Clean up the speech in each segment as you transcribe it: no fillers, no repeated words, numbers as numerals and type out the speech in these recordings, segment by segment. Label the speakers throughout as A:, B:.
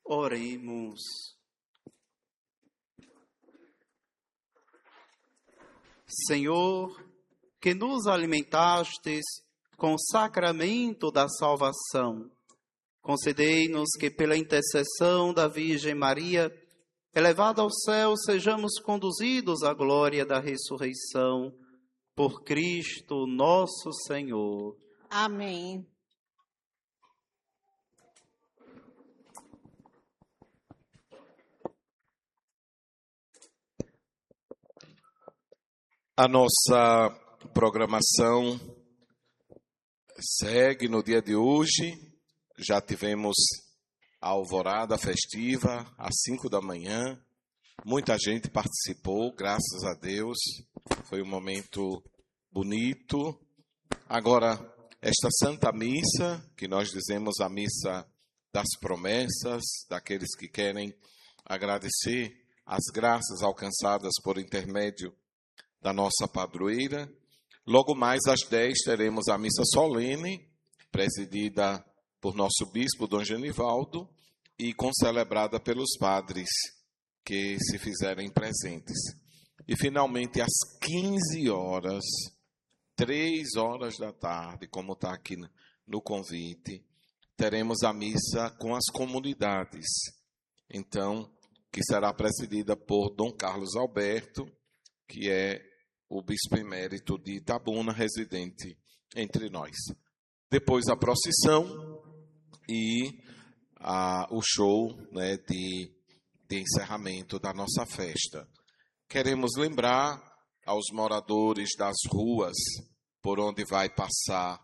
A: Oremos. Senhor, que nos alimentastes com o sacramento da salvação, concedei-nos que pela intercessão da Virgem Maria, elevada ao céu, sejamos conduzidos à glória da ressurreição, por Cristo nosso Senhor.
B: Amém.
C: A nossa programação segue no dia de hoje. Já tivemos a alvorada festiva às 5 da manhã. Muita gente participou, graças a Deus. Foi um momento bonito. Agora, esta Santa Missa, que nós dizemos a missa das promessas, daqueles que querem agradecer as graças alcançadas por intermédio da nossa padroeira. Logo mais às 10 teremos a missa solene, presidida por nosso bispo, Dom Genivaldo, e concelebrada pelos padres que se fizerem presentes. E finalmente às 15 horas, 3 horas da tarde, como está aqui no convite, teremos a missa com as comunidades. Então, que será presidida por Dom Carlos Alberto, que é o bispo emérito de Itabuna, residente entre nós. Depois a procissão e o show, né, de encerramento da nossa festa. Queremos lembrar aos moradores das ruas por onde vai passar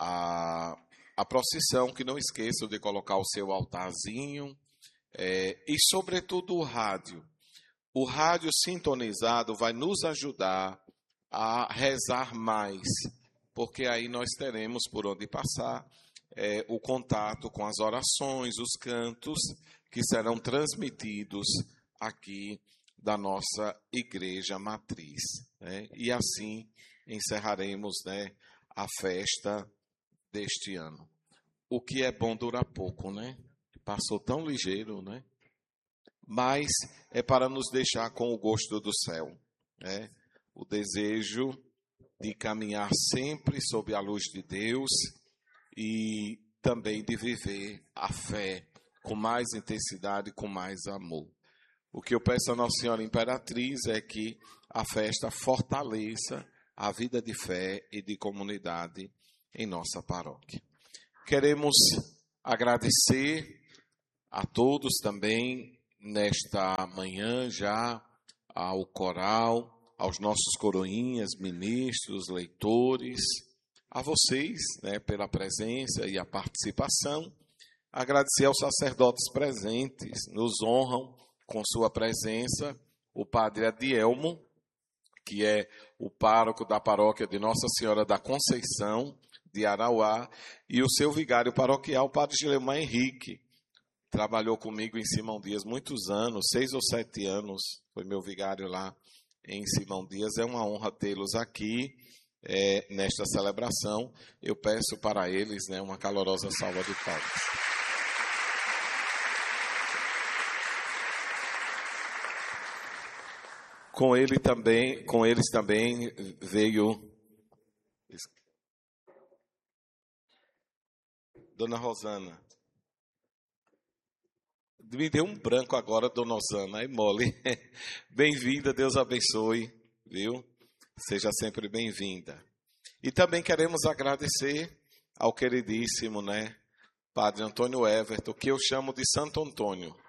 C: a procissão que não esqueçam de colocar o seu altarzinho e, sobretudo, o rádio. O rádio sintonizado vai nos ajudar a rezar mais, porque aí nós teremos por onde passar o contato com as orações, os cantos que serão transmitidos aqui da nossa igreja matriz, né? E assim encerraremos, né, a festa deste ano. O que é bom dura pouco, né? Passou tão ligeiro, né? Mas é para nos deixar com o gosto do céu, né? O desejo de caminhar sempre sob a luz de Deus e também de viver a fé com mais intensidade, com mais amor. O que eu peço a Nossa Senhora Imperatriz é que a festa fortaleça a vida de fé e de comunidade em nossa paróquia. Queremos agradecer a todos também nesta manhã já ao coral, aos nossos coroinhas, ministros, leitores, a vocês, né, pela presença e a participação. Agradecer aos sacerdotes presentes, nos honram com sua presença, o padre Adielmo, que é o pároco da paróquia de Nossa Senhora da Conceição, de Arauá, e o seu vigário paroquial, o padre Gilemar Henrique. Trabalhou comigo em Simão Dias muitos anos, 6 ou 7 anos, foi meu vigário lá em Simão Dias. É uma honra tê-los aqui nesta celebração. Eu peço para eles, né, uma calorosa salva de palmas. Com eles também veio Dona Rosana. Me deu um branco agora, Dona Rosana, é mole. Bem-vinda, Deus abençoe, viu? Seja sempre bem-vinda. E também queremos agradecer ao queridíssimo, né, Padre Antônio Everton, que eu chamo de Santo Antônio.